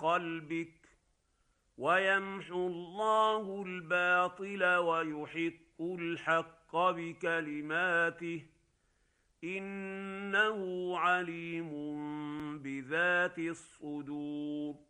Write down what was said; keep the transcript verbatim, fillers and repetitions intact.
قلبك ويمحو الله الباطل ويحق الحق بكلماته إنه عليم بذات الصدور.